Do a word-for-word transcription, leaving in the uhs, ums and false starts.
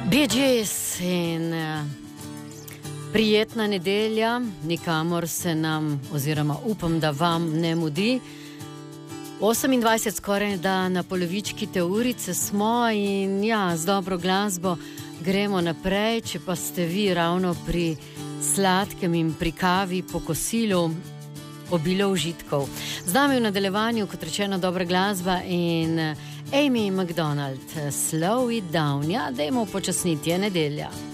Bee Gees in uh, prijetna nedelja, nikamor se nam, oziroma upam, da vam ne mudi. osemindvajset skoraj da na polovički te urice smo in ja, z dobro glasbo gremo naprej, če pa ste vi ravno pri sladkem in pri kavi po kosilu, obilo užitkov. Z nami v nadaljevanju, kot rečeno, dobra glasba in Amy McDonald, Slow It Down. Ja, dajmo počasniti, je nedelja.